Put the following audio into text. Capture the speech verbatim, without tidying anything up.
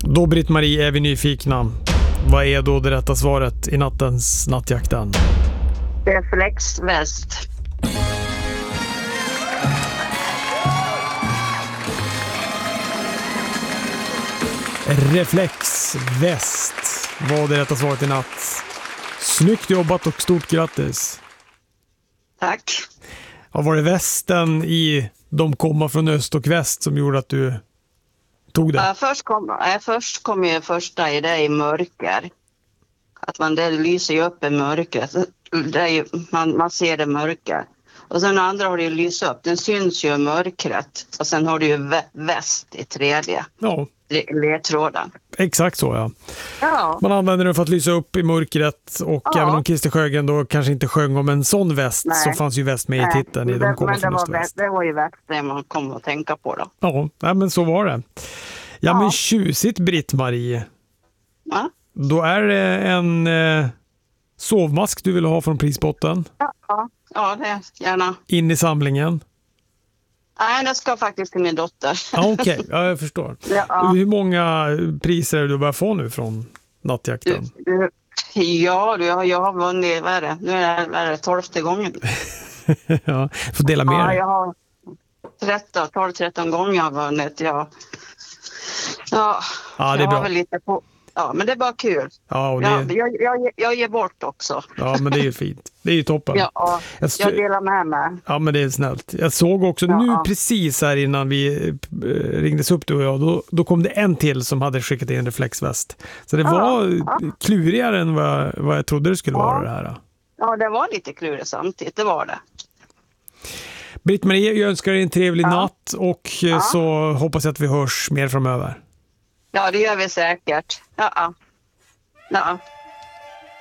Då, Britt-Marie, är vi nyfikna. Vad är då det rätta svaret i nattens nattjakten? Reflexväst. Reflexväst var det rätta svaret i natt. Snyggt jobbat och stort grattis. Tack. Ja, var det västen i De komma från öst och väst som gjorde att du tog det? Ja, först kom, ja, först kom ju första i det i mörker. Att man det lyser ju upp i mörkret. Det är ju, man, man ser det mörker. Och sen andra har det ju lyst upp. Den syns ju i mörkret. Och sen har du ju vä- väst i tredje. Ja. Ledtråden. Exakt så, ja. Ja. Man använder den för att lysa upp i mörkret och Ja. även om Christer Sjögren då kanske inte sjöng om en sån väst. Nej. Så fanns ju väst med Nej. i titeln i det, De komma men från det öst och var, väst. Det var ju väst det man kom att tänka på då. Ja, nej, men så var det. Ja, Ja. men tjusigt, Britt-Marie. Ja. Då är det en eh, sovmask du vill ha från prisbotten. Ja, ja. ja det gärna. In i samlingen. Nej, det ska faktiskt till min dotter. Ja, okej. Okay. Ja, jag förstår. Ja. Hur många priser är du börjar få nu från nattjakten? Du, du, ja, du, jag har vunnit, vad är det? Nu är det, vad är det tolfte gången. Ja, får dela med Ja, dig. jag har tretton, tolv tretton gånger har vunnit. Ja, ja, Ja, det är jag bra. har väl lite på... Ja, men det är bara kul. Ja, och det... jag, jag, jag, jag ger bort också. Ja, men det är ju fint. Det är ju toppen. Ja, jag, jag delar med mig. Ja, men det är snällt. Jag såg också ja, nu ja. precis här innan vi ringdes upp du och jag, då, då kom det en till som hade skickat in en reflexväst. Så det ja, var ja. klurigare än vad jag, vad jag trodde det skulle ja. vara det här. Ja, det var lite klurigt samtidigt, det var det. Britt-Marie, jag önskar dig en trevlig ja. natt och ja. så hoppas jag att vi hörs mer framöver. Ja, det gör vi säkert. Ja, ja.